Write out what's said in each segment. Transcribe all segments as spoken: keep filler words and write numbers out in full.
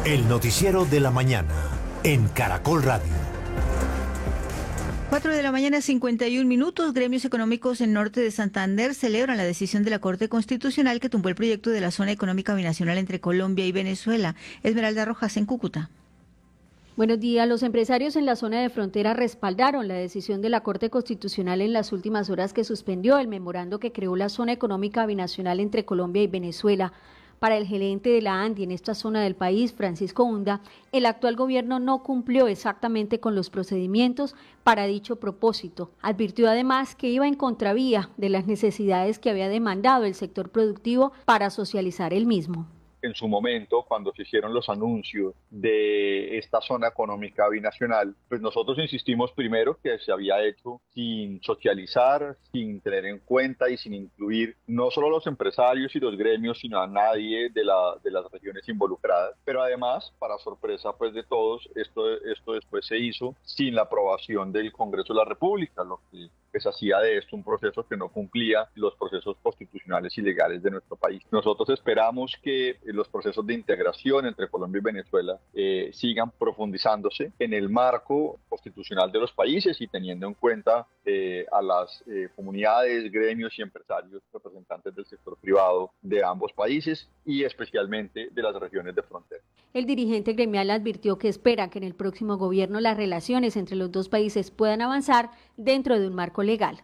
El noticiero de la mañana en Caracol Radio. Cuatro de la mañana, cincuenta y un minutos. Gremios económicos en norte de Santander celebran la decisión de la Corte Constitucional que tumbó el proyecto de la zona económica binacional entre Colombia y Venezuela. Esmeralda Rojas, en Cúcuta. Buenos días. Los empresarios en la zona de frontera respaldaron la decisión de la Corte Constitucional en las últimas horas que suspendió el memorando que creó la zona económica binacional entre Colombia y Venezuela. Para el gerente de la ANDI en esta zona del país, Francisco Hunda, el actual gobierno no cumplió exactamente con los procedimientos para dicho propósito. Advirtió además que iba en contravía de las necesidades que había demandado el sector productivo para socializar el mismo. En su momento, cuando se hicieron los anuncios de esta zona económica binacional, pues nosotros insistimos primero que se había hecho sin socializar, sin tener en cuenta y sin incluir no solo a los empresarios y los gremios, sino a nadie de, la, de las regiones involucradas. Pero además, para sorpresa pues de todos, esto, esto después se hizo sin la aprobación del Congreso de la República, lo que pues hacía de esto un proceso que no cumplía los procesos constitucionales y legales de nuestro país. Nosotros esperamos que los procesos de integración entre Colombia y Venezuela eh, sigan profundizándose en el marco constitucional de los países y teniendo en cuenta eh, a las eh, comunidades, gremios y empresarios representantes del sector privado de ambos países y especialmente de las regiones de frontera. El dirigente gremial advirtió que espera que en el próximo gobierno las relaciones entre los dos países puedan avanzar dentro de un marco legal.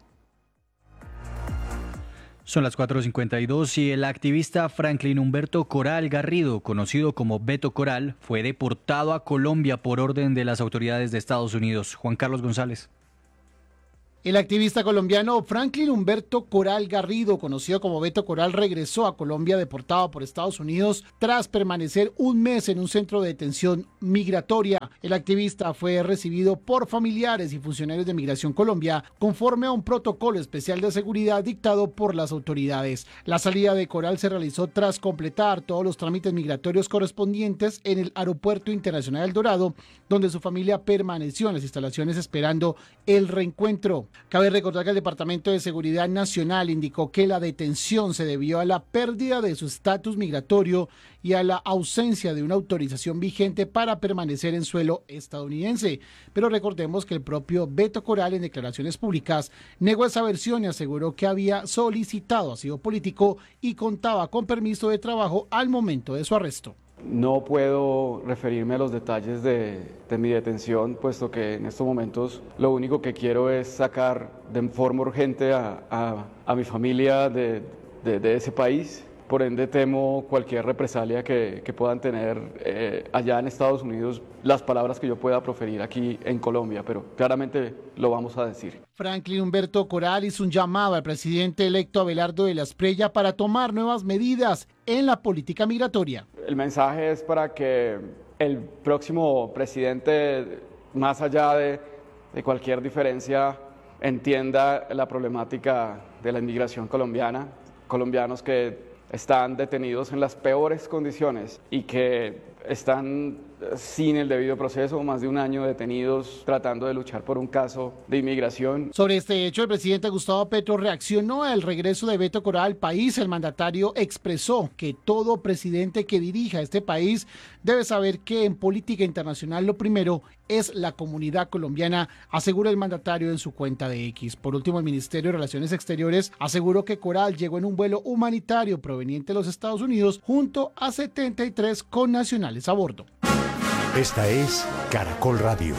Son las cuatro cincuenta y dos y el activista Franklin Humberto Coral Garrido, conocido como Beto Coral, fue deportado a Colombia por orden de las autoridades de Estados Unidos. Juan Carlos González. El activista colombiano Franklin Humberto Coral Garrido, conocido como Beto Coral, regresó a Colombia deportado por Estados Unidos tras permanecer un mes en un centro de detención migratoria. El activista fue recibido por familiares y funcionarios de Migración Colombia conforme a un protocolo especial de seguridad dictado por las autoridades. La salida de Coral se realizó tras completar todos los trámites migratorios correspondientes en el Aeropuerto Internacional El Dorado, donde su familia permaneció en las instalaciones esperando el reencuentro. Cabe recordar que el Departamento de Seguridad Nacional indicó que la detención se debió a la pérdida de su estatus migratorio y a la ausencia de una autorización vigente para permanecer en suelo estadounidense. Pero recordemos que el propio Beto Coral, en declaraciones públicas, negó esa versión y aseguró que había solicitado asilo político y contaba con permiso de trabajo al momento de su arresto. No puedo referirme a los detalles de, de mi detención, puesto que en estos momentos lo único que quiero es sacar de forma urgente a, a, a mi familia de, de, de ese país. Por ende, temo cualquier represalia que, que puedan tener eh, allá en Estados Unidos, las palabras que yo pueda proferir aquí en Colombia, pero claramente lo vamos a decir. Franklin Humberto Coral hizo un llamado al presidente electo Abelardo de la Espriella para tomar nuevas medidas en la política migratoria. El mensaje es para que el próximo presidente, más allá de, de cualquier diferencia, entienda la problemática de la inmigración colombiana, colombianos que están detenidos en las peores condiciones y que están sin el debido proceso, más de un año detenidos tratando de luchar por un caso de inmigración. Sobre este hecho, el presidente Gustavo Petro reaccionó al regreso de Beto Coral al país. El mandatario expresó que todo presidente que dirija este país debe saber que en política internacional lo primero es la comunidad colombiana, asegura el mandatario en su cuenta de X. Por último, el Ministerio de Relaciones Exteriores aseguró que Coral llegó en un vuelo humanitario proveniente de los Estados Unidos junto a setenta y tres connacionales a bordo. Esta es Caracol Radio.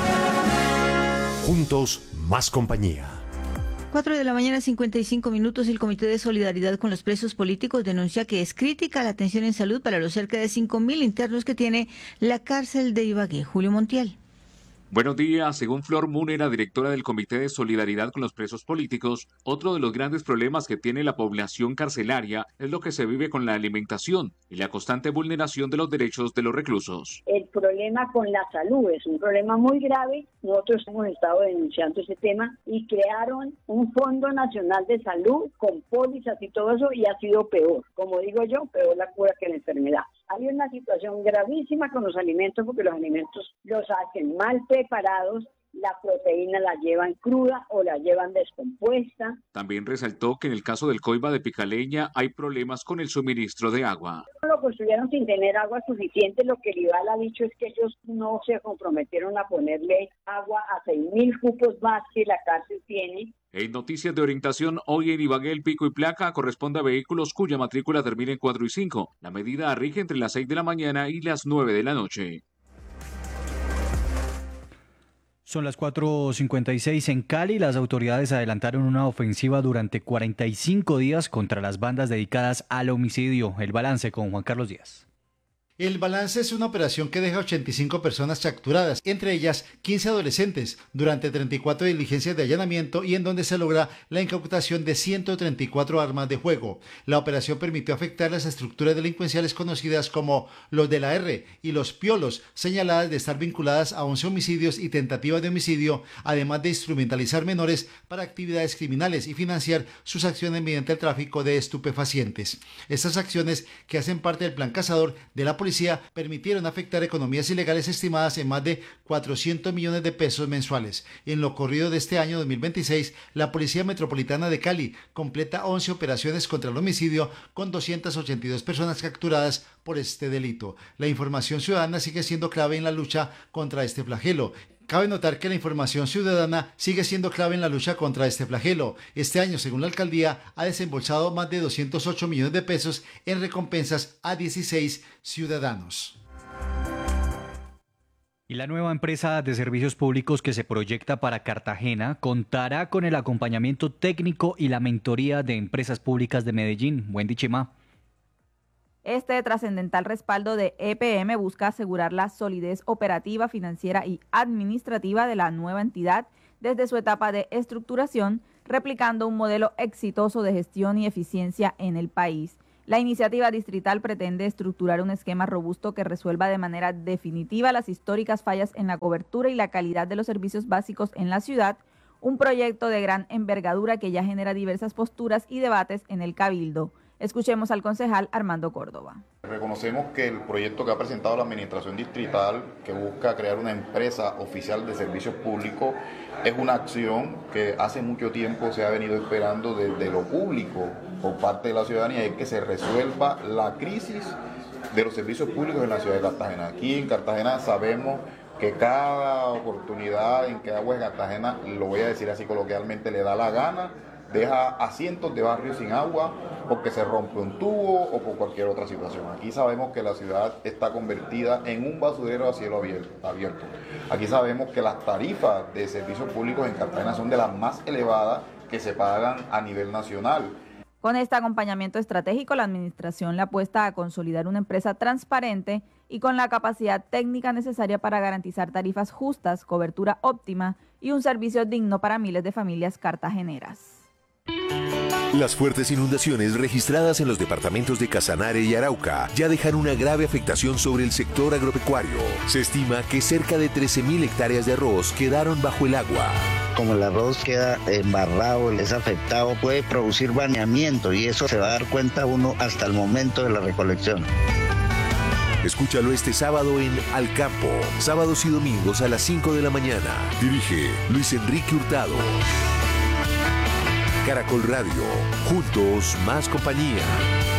Juntos, más compañía. Cuatro de la mañana, cincuenta y cinco minutos. El Comité de Solidaridad con los Presos Políticos denuncia que es crítica la atención en salud para los cerca de cinco mil internos que tiene la cárcel de Ibagué. Julio Montiel. Buenos días. Según Flor Múnera, directora del Comité de Solidaridad con los Presos Políticos, otro de los grandes problemas que tiene la población carcelaria es lo que se vive con la alimentación y la constante vulneración de los derechos de los reclusos. El problema con la salud es un problema muy grave. Nosotros hemos estado denunciando ese tema y crearon un Fondo Nacional de Salud con pólizas y todo eso y ha sido peor. Como digo yo, peor la cura que la enfermedad. Hay una situación gravísima con los alimentos porque los alimentos los hacen mal preparados la proteína la llevan cruda o la llevan descompuesta. También resaltó que en el caso del Coiba de Picaleña hay problemas con el suministro de agua. Lo construyeron sin tener agua suficiente. Lo que el IVAL ha dicho es que ellos no se comprometieron a ponerle agua a seis mil cupos más que la cárcel tiene. En noticias de orientación, hoy en Ibagué el pico y placa corresponde a vehículos cuya matrícula termina en cuatro y cinco. La medida rige entre las seis de la mañana y las nueve de la noche. Son las cuatro cincuenta y seis en Cali. Las autoridades adelantaron una ofensiva durante cuarenta y cinco días contra las bandas dedicadas al homicidio. El balance con Juan Carlos Díaz. El balance es una operación que deja ochenta y cinco personas capturadas, entre ellas quince adolescentes, durante treinta y cuatro diligencias de allanamiento y en donde se logra la incautación de ciento treinta y cuatro armas de fuego. La operación permitió afectar las estructuras delincuenciales conocidas como los de la R y los Piolos, señaladas de estar vinculadas a once homicidios y tentativas de homicidio, además de instrumentalizar menores para actividades criminales y financiar sus acciones mediante el tráfico de estupefacientes. Estas acciones, que hacen parte del plan cazador de la policía, permitieron afectar economías ilegales estimadas en más de cuatrocientos millones de pesos mensuales. En lo corrido de este año dos mil veintiséis, la Policía Metropolitana de Cali completa once operaciones contra el homicidio con doscientas ochenta y dos personas capturadas por este delito. La información ciudadana sigue siendo clave en la lucha contra este flagelo. Cabe notar que la información ciudadana sigue siendo clave en la lucha contra este flagelo. Este año, según la alcaldía, ha desembolsado más de doscientos ocho millones de pesos en recompensas a dieciséis ciudadanos. Y la nueva empresa de servicios públicos que se proyecta para Cartagena contará con el acompañamiento técnico y la mentoría de empresas públicas de Medellín. Wendy Chema. Este trascendental respaldo de E P M busca asegurar la solidez operativa, financiera y administrativa de la nueva entidad desde su etapa de estructuración, replicando un modelo exitoso de gestión y eficiencia en el país. La iniciativa distrital pretende estructurar un esquema robusto que resuelva de manera definitiva las históricas fallas en la cobertura y la calidad de los servicios básicos en la ciudad, un proyecto de gran envergadura que ya genera diversas posturas y debates en el Cabildo. Escuchemos al concejal Armando Córdoba. Reconocemos que el proyecto que ha presentado la Administración Distrital, que busca crear una empresa oficial de servicios públicos, es una acción que hace mucho tiempo se ha venido esperando desde lo público por parte de la ciudadanía, es que se resuelva la crisis de los servicios públicos en la ciudad de Cartagena. Aquí en Cartagena sabemos que cada oportunidad en que Agua de Cartagena, lo voy a decir así coloquialmente, le da la gana, deja a cientos de barrios sin agua porque se rompe un tubo o por cualquier otra situación. Aquí sabemos que la ciudad está convertida en un basurero a cielo abierto. Aquí sabemos que las tarifas de servicios públicos en Cartagena son de las más elevadas que se pagan a nivel nacional. Con este acompañamiento estratégico, la administración le apuesta a consolidar una empresa transparente y con la capacidad técnica necesaria para garantizar tarifas justas, cobertura óptima y un servicio digno para miles de familias cartageneras. Las fuertes inundaciones registradas en los departamentos de Casanare y Arauca ya dejan una grave afectación sobre el sector agropecuario. Se estima que cerca de trece mil hectáreas de arroz quedaron bajo el agua. Como el arroz queda embarrado, es afectado, puede producir baneamiento y eso se va a dar cuenta uno hasta el momento de la recolección. Escúchalo este sábado en Al Campo, sábados y domingos a las cinco de la mañana. Dirige Luis Enrique Hurtado. Caracol Radio, juntos más compañía.